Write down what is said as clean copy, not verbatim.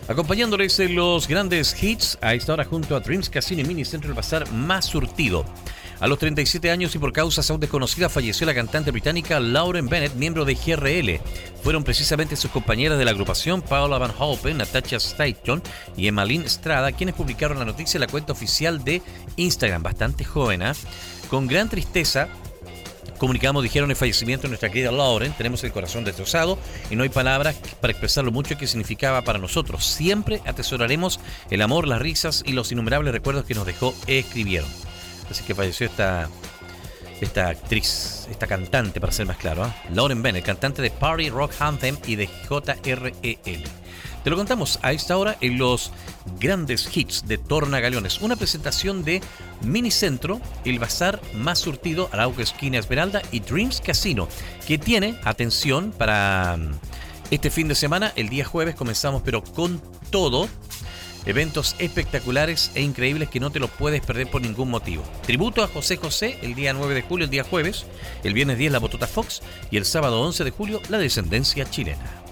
Acompañándoles en los grandes hits, a esta hora junto a Dreams Casino y Minicentro el bazar más surtido. A los 37 años y por causas aún desconocidas falleció la cantante británica Lauren Bennett, miembro de GRL. Fueron precisamente sus compañeras de la agrupación, Paula Van Hopen, Natasha Staton y Emmalin Strada, quienes publicaron la noticia en la cuenta oficial de Instagram. Bastante joven, ¿eh? Con gran tristeza comunicamos, dijeron, el fallecimiento de nuestra querida Lauren. Tenemos el corazón destrozado y no hay palabras para expresar lo mucho que significaba para nosotros. Siempre atesoraremos el amor, las risas y los innumerables recuerdos que nos dejó, escribieron. Así que falleció esta actriz, esta cantante, para ser más claro, ¿eh? Lauren Bennett, cantante de Party Rock Anthem y de JREL. Te lo contamos a esta hora en los grandes hits de Tornagaleones. Una presentación de Minicentro, el bazar más surtido, Arauco Esquina Esmeralda y Dreams Casino, que tiene, atención, para este fin de semana, el día jueves comenzamos, pero con todo. Eventos espectaculares e increíbles que no te los puedes perder por ningún motivo. Tributo a José José el día 9 de julio, el día jueves. El viernes 10 la Botota Fox y el sábado 11 de julio la Descendencia Chilena.